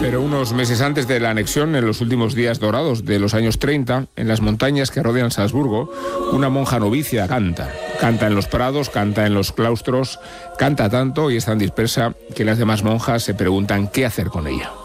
Pero unos meses antes de la anexión, en los últimos días dorados de los años 30, en las montañas que rodean Salzburgo, una monja novicia canta. Canta en los prados, canta en los claustros, canta tanto y es tan dispersa que las demás monjas se preguntan qué hacer con ella.